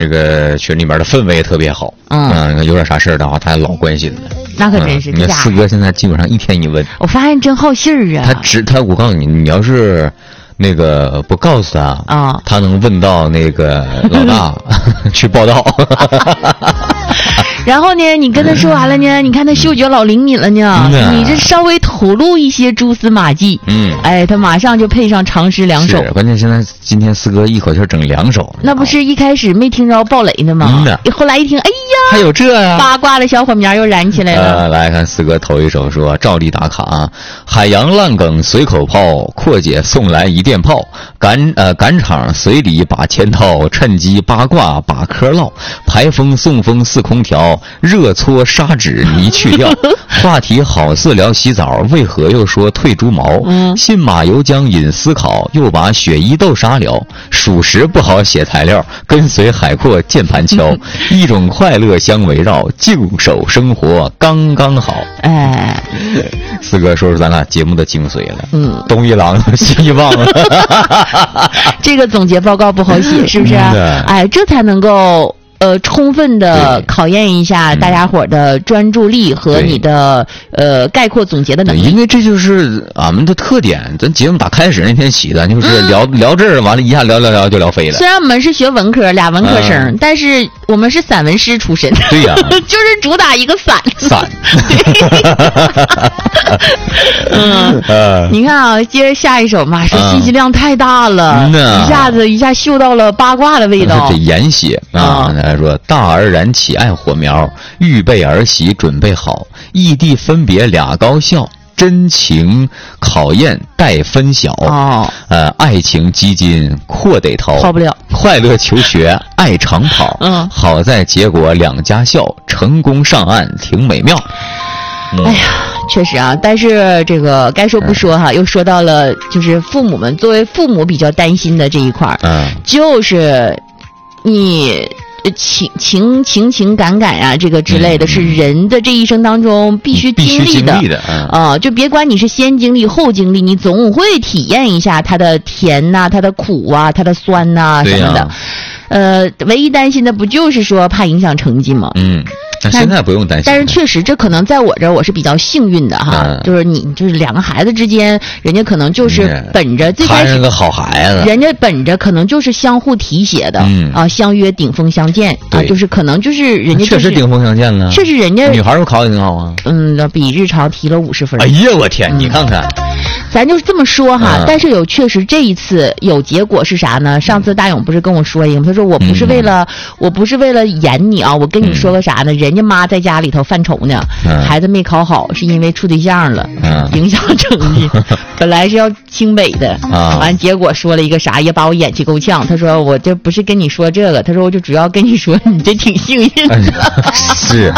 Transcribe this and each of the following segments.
这个群里面的氛围也特别好。有点啥事儿的话，他还老关心的。 那可真是。 你看四哥现在基本上一天一问。 我发现真好信儿啊。 我告诉你，你要是那个不告诉他他能问到那个老大去报道。 然后呢，你跟他说完了呢，你看他嗅觉老灵敏了呢，你这稍微吐露一些蛛丝马迹，他马上就配上长诗两首。 关键今天四哥一口气整2首， 那不是一开始没听着爆雷的吗？后来一听，哎呀， 还有这呀， 八卦的小火苗又燃起来了。 来看四哥头一首说照例打卡啊，海洋烂梗随口泡，阔姐送来一电炮，赶场随礼把钱掏，趁机八卦把嗑唠，排风送风似空调，热搓砂纸泥去掉。话题好似聊洗澡，为何又说退猪毛？信马由缰引思考，又把雪衣豆沙聊。属实不好写材料，跟随海阔键盘敲，一种快乐相围绕，静守生活刚刚好。四哥说咱俩节目的精髓了。东一榔头西一棒了。 这个总结报告不好写，是不是？这才能够充分的考验一下大家伙的专注力和你的概括总结的能力。 因为这就是俺们的特点，咱节目打开始那天起的，就是聊这儿，完了一下聊就聊飞了。 虽然我们是学文科，俩文科生，但是我们是散文诗出身。 对呀， 就是主打一个散。你看啊，接着下一首嘛，是信息量太大了，一下嗅到了八卦的味道。 这严写啊。他说大儿燃起爱火苗，预备儿媳准备好，异地分别俩高校，真情考验待分晓。爱情基金阔得掏不了， 快乐求学爱长跑。好在结果两家校，成功上岸挺美妙。 哎呀，确实啊，但是这个该说不说哈，又说到了就是父母们作为父母比较担心的这一块就是你情感啊，这个之类的，是人的这一生当中必须经历的就别管你是先经历后经历，你总会体验一下它的甜呐，它的苦啊，它的酸呐什么的。唯一担心的不就是说怕影响成绩吗？ 现在不用担心， 但是确实这可能在我这儿我是比较幸运的哈，就是就是两个孩子之间，人家可能就是本着最开始个好孩子， 人家本着可能就是相互提携的相约顶峰相见就是可能就是人家确实顶峰相见了， 确实人家女孩儿考得挺好啊， 比日常提了50分。 哎呀，我天，你看看。 咱就是这么说哈，但是确实这一次有结果是啥呢？上次大勇不是跟我说一个，他说我不是为了演你啊，我跟你说个啥呢？人家妈在家里头犯愁呢，孩子没考好是因为处对象了，影响成绩，本来是要清北的完结果说了一个啥，也把我眼气够呛。他说我这不是跟你说这个，他说我就主要跟你说你这挺幸运的。 是，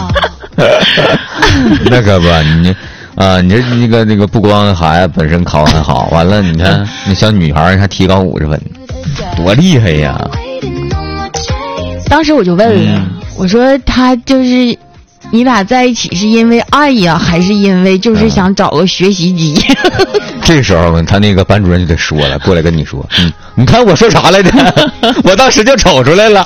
那可不你。你这那个不光孩子本身考很好，完了你看那小女孩还提高50分，多厉害呀！ 当时我就问了，我说他就是你俩在一起是因为爱呀，还是因为就是想找个学习机？ 这时候他那个班主任就得说了，过来跟你说，你看我说啥来着？我当时就瞅出来了。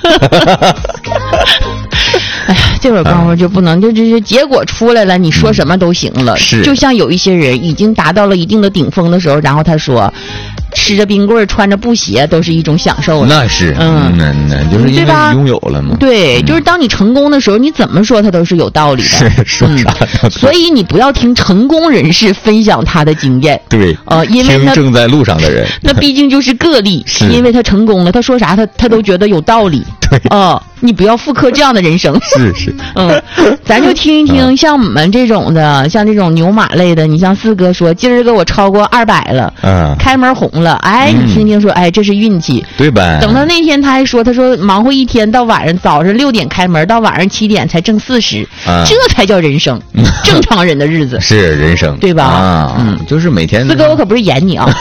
哎呀，这会儿功夫就不能，就是结果出来了，你说什么都行了。 是， 就像有一些人已经达到了一定的顶峰的时候，然后他说，吃着冰棍穿着布鞋都是一种享受。 那是，那就是因为拥有了嘛。 对，就是当你成功的时候，你怎么说他都是有道理的。 是说啥？ 所以你不要听成功人士分享他的经验。 对， 因为听正在路上的人， 那毕竟就是个例，因为他成功了，他说啥他都觉得有道理。 对， 你不要复刻这样的人生。 是， 咱就听一听，像我们这种的，像这种牛马类的，你像四哥说，今儿个我超过200了，开门红了，哎，你听听说，哎，这是运气， 对呗？ 等到那天他还说，他说忙活一天到晚上，早上6点开门，到晚上7点才挣40，这才叫人生，正常人的日子是人生， 对吧？ 就是每天。 四哥，我可不是演你啊。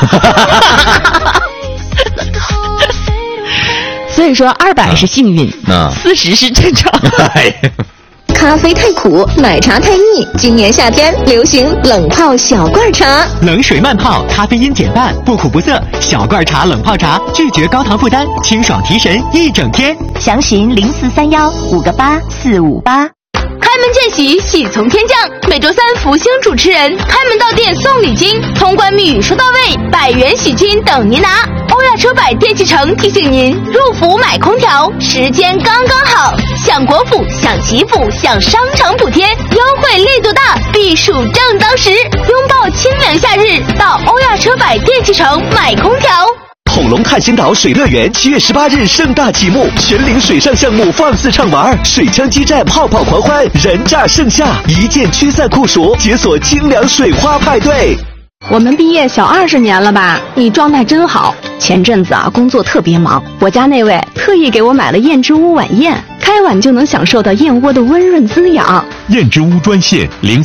所以说200是幸运，40是正常。 咖啡太苦，奶茶太腻，今年夏天流行冷泡小罐茶， 冷水慢泡，咖啡因减半，不苦不涩。小罐茶冷泡茶，拒绝高糖负担，清爽提神一整天。 详询0431-58458。 开门见喜，喜从天降。每周三，福星主持人开门到店送礼金，通关密语说到位，100元喜金等您拿。欧亚车百电器城提醒您，入伏买空调时间刚刚好，享国府，享祈福，享商场补贴，优惠力度大，避暑正当时。拥抱清凉夏日，到欧亚车百电器城买空调。 恐龙探险岛水乐园7月18日盛大启幕，全龄水上项目放肆畅玩，水枪激战，泡泡狂欢，人炸盛夏，一键驱散酷暑，解锁清凉水花派对。 我们毕业小20年了吧？你状态真好。前阵子工作特别忙，我家那位特意给我买了燕之屋晚宴，开碗就能享受到燕窝的温润滋养。 燕之屋专线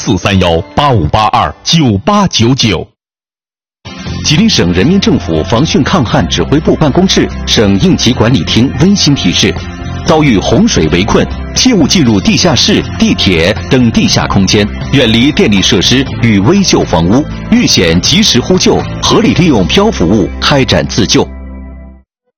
0431-8582-9899。 吉林省人民政府防汛抗旱指挥部办公室、省应急管理厅温馨提示：遭遇洪水围困，切勿进入地下室、地铁等地下空间，远离电力设施与危旧房屋，遇险及时呼救，合理利用漂浮物开展自救。